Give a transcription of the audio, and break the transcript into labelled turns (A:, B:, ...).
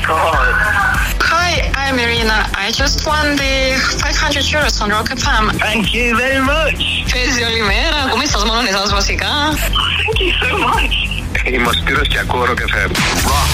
A: God.
B: Hi, I'm Irina. I just won the 500 euros on Rock FM.
A: Thank you very much.
B: Παίζει όλη μέρα. Ακούμε σας μόνο εσάς βασικά.
A: Thank you so much. Είμαι ο Σπύρος και ακούω Rock FM.